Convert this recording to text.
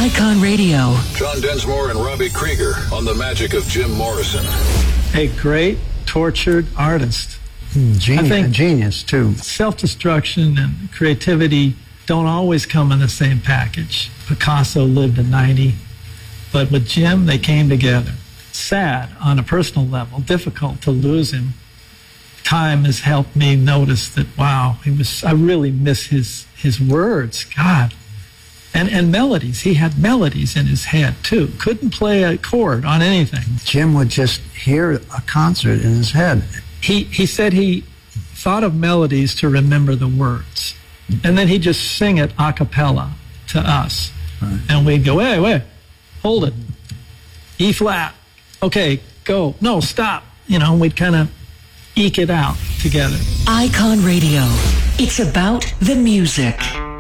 Icon Radio. John Densmore and Robbie Krieger on the magic of Jim Morrison. A great tortured artist. Genius, I think genius, too. Self-destruction and creativity don't always come in the same package. Picasso lived to 90, but with Jim, they came together. Sad on a personal level, difficult to lose him. Time has helped me notice that, wow, I really miss his words, God. And melodies. He had melodies in his head, too. Couldn't play a chord on anything. Jim would just hear a concert in his head. He said he thought of melodies to remember the words. And then he'd just sing it a cappella to us. Right. And we'd go, wait, hold it. E flat. Okay, go. No, stop. And we'd kind of eke it out together. Icon Radio. It's about the music.